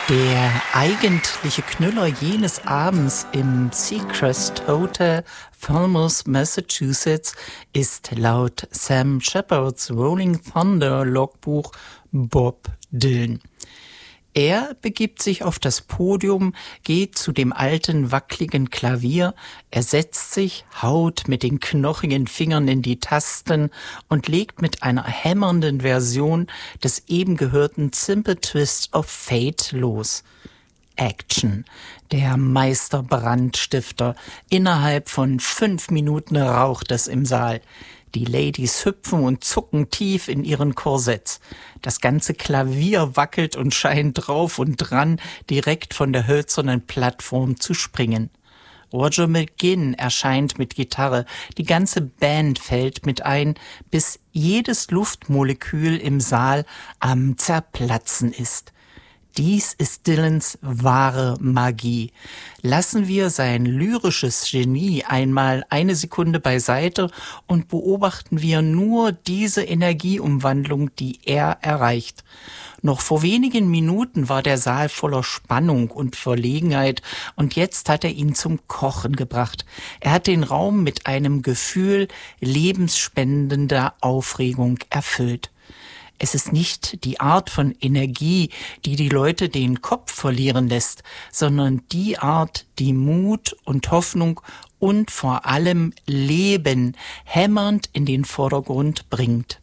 Der eigentliche Knüller jenes Abends im Seacrest Hotel, Falmouth, Massachusetts, ist laut Sam Shepards Rolling Thunder Logbuch Bob Dylan. Er begibt sich auf das Podium, geht zu dem alten, wackligen Klavier, er setzt sich, haut mit den knochigen Fingern in die Tasten und legt mit einer hämmernden Version des eben gehörten Simple Twist of Fate los. Action. Der Meisterbrandstifter. Innerhalb von 5 Minuten raucht es im Saal. Die Ladies hüpfen und zucken tief in ihren Korsetts. Das ganze Klavier wackelt und scheint drauf und dran, direkt von der hölzernen Plattform zu springen. Roger McGuinn erscheint mit Gitarre, die ganze Band fällt mit ein, bis jedes Luftmolekül im Saal am Zerplatzen ist. Dies ist Dylans wahre Magie. Lassen wir sein lyrisches Genie einmal eine Sekunde beiseite und beobachten wir nur diese Energieumwandlung, die er erreicht. Noch vor wenigen Minuten war der Saal voller Spannung und Verlegenheit und jetzt hat er ihn zum Kochen gebracht. Er hat den Raum mit einem Gefühl lebensspendender Aufregung erfüllt. Es ist nicht die Art von Energie, die die Leute den Kopf verlieren lässt, sondern die Art, die Mut und Hoffnung und vor allem Leben hämmernd in den Vordergrund bringt.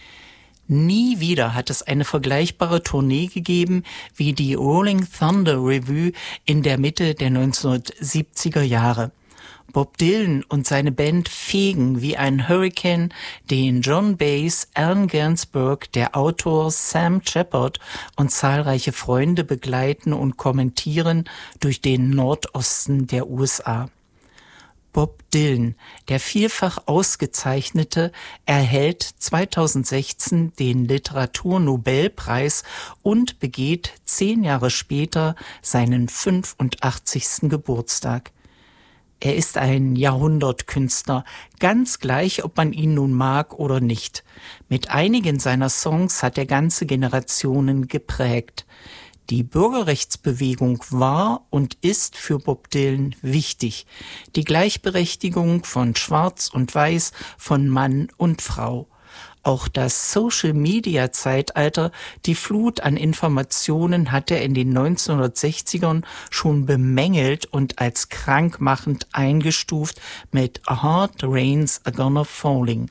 Nie wieder hat es eine vergleichbare Tournee gegeben wie die Rolling Thunder Revue in der Mitte der 1970er Jahre. Bob Dylan und seine Band fegen wie ein Hurrikan den John Baez, Allen Ginsberg, der Autor Sam Shepard und zahlreiche Freunde begleiten und kommentieren durch den Nordosten der USA. Bob Dylan, der vielfach Ausgezeichnete, erhält 2016 den Literaturnobelpreis und begeht 10 Jahre später seinen 85. Geburtstag. Er ist ein Jahrhundertkünstler, ganz gleich, ob man ihn nun mag oder nicht. Mit einigen seiner Songs hat er ganze Generationen geprägt. Die Bürgerrechtsbewegung war und ist für Bob Dylan wichtig. Die Gleichberechtigung von Schwarz und Weiß, von Mann und Frau. Auch das Social-Media-Zeitalter, die Flut an Informationen hat er in den 1960ern schon bemängelt und als krankmachend eingestuft mit A Hard Rain's a Gonna Falling.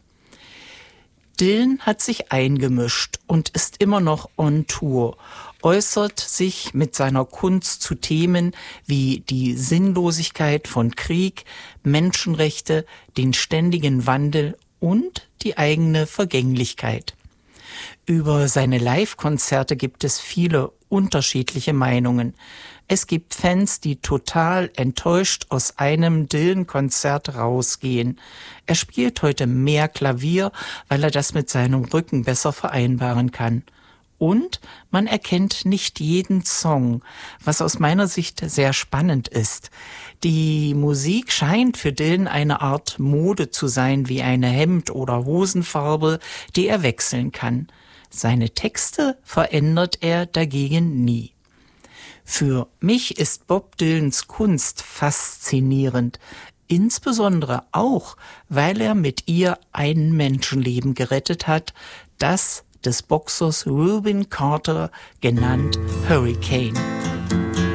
Dylan hat sich eingemischt und ist immer noch on Tour, äußert sich mit seiner Kunst zu Themen wie die Sinnlosigkeit von Krieg, Menschenrechte, den ständigen Wandel und die eigene Vergänglichkeit. Über seine Live-Konzerte gibt es viele unterschiedliche Meinungen. Es gibt Fans, die total enttäuscht aus einem Dylan-Konzert rausgehen. Er spielt heute mehr Klavier, weil er das mit seinem Rücken besser vereinbaren kann. Und man erkennt nicht jeden Song, was aus meiner Sicht sehr spannend ist. Die Musik scheint für Dylan eine Art Mode zu sein, wie eine Hemd- oder Hosenfarbe, die er wechseln kann. Seine Texte verändert er dagegen nie. Für mich ist Bob Dylans Kunst faszinierend, insbesondere auch, weil er mit ihr ein Menschenleben gerettet hat, das des Boxers Rubin Carter, genannt Hurricane.